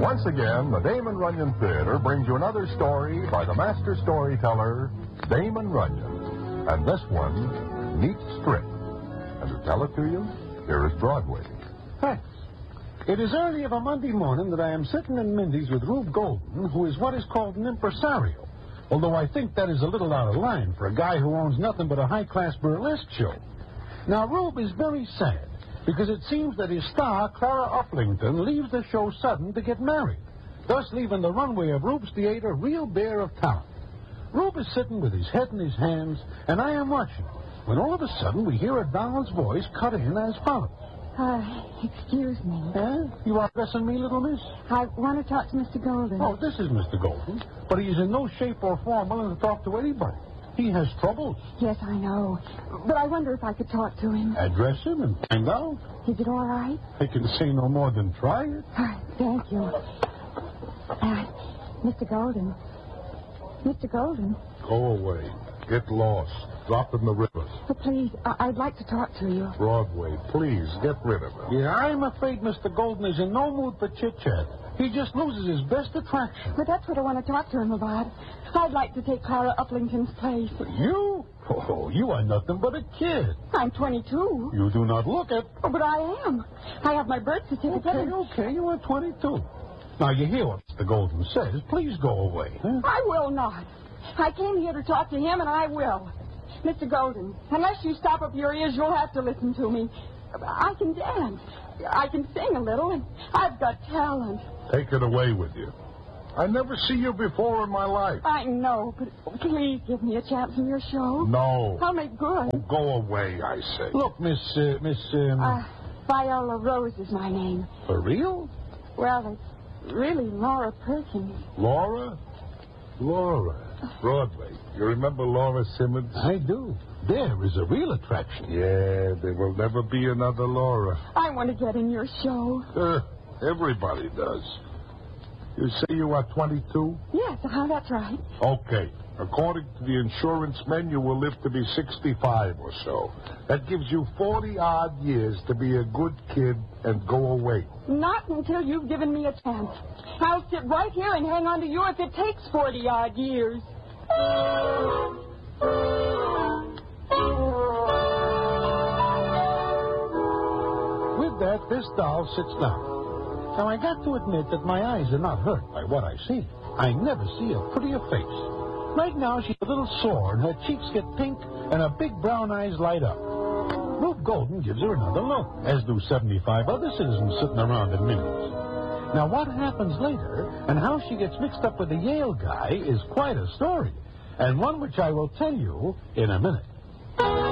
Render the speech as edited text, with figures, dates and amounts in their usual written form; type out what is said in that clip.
Once again, the Damon Runyon Theater brings you another story by the master storyteller, Damon Runyon. And this one, Neat Strip. And to tell it to you, here is Broadway. Thanks. It is early of a Monday morning that I am sitting in Mindy's with Rube Golden, who is what is called an impresario. Although I think that is a little out of line for a guy who owns nothing but a high-class burlesque show. Now, Rube is very sad, because it seems that his star, Clara Uplington, leaves the show sudden to get married, thus leaving the runway of Rube's theater real bare of talent. Rube is sitting with his head in his hands, and I am watching, when all of a sudden we hear a doll's voice cut in as follows. Excuse me. You are addressing me, little miss? I want to talk to Mr. Golden. Oh, this is Mr. Golden, but he is in no shape or form willing to talk to anybody. He has troubles. Yes, I know. But I wonder if I could talk to him. Address him and find out. Is it all right? I can say no more than try it. Thank you. Mr. Golden. Mr. Golden. Go away. Get lost. Drop in the river. But please, I'd like to talk to you. Broadway, please, get rid of him. Yeah, I'm afraid Mr. Golden is in no mood for chit-chat. He just loses his best attraction. But that's what I want to talk to him about. I'd like to take Clara Uplington's place. You? Oh, you are nothing but a kid. I'm 22. You do not look it. Oh, but I am. I have my birth certificate. Okay, you are 22. Now, you hear what Mr. Golden says. Please go away. Huh? I will not. I came here to talk to him, and I will. Mr. Golden, unless you stop up your ears, you'll have to listen to me. I can dance. I can sing a little, and I've got talent. Take it away with you. I never see you before in my life. I know, but please give me a chance in your show. No. I'll make good. Oh, go away, I say. Look, Miss... Viola Rose is my name. For real? Well, it's really Laura Perkins. Laura? Laura. Broadway. You remember Laura Simmons? I do. There is a real attraction. Yeah, there will never be another Laura. I want to get in your show. Everybody does. You say you are 22? Yes, that's right. Okay. According to the insurance men, you will live to be 65 or so. That gives you 40-odd years to be a good kid and go away. Not until you've given me a chance. I'll sit right here and hang on to you if it takes 40-odd years. With that, this doll sits down. Now, I got to admit that my eyes are not hurt by what I see. I never see a prettier face. Right now, she's a little sore, and her cheeks get pink, and her big brown eyes light up. Rube Golden gives her another look, as do 75 other citizens sitting around at Mindy's. Now, what happens later, and how she gets mixed up with the Yale guy, is quite a story, and one which I will tell you in a minute.